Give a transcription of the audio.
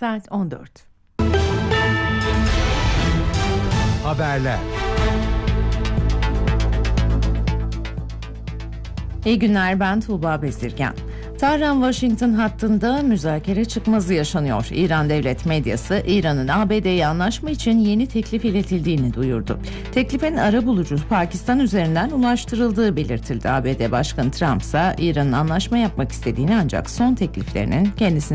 Saat 14. Haberler. İyi günler, ben Tuğba Bezirgen. Tahran-Washington hattında müzakere çıkmazı yaşanıyor. İran devlet medyası İran'ın ABD'ye anlaşma için yeni teklif iletildiğini duyurdu. Teklifin arabulucu Pakistan üzerinden ulaştırıldığı belirtildi. ABD Başkanı Trump ise İran'ın anlaşma yapmak istediğini ancak son tekliflerinin kendisine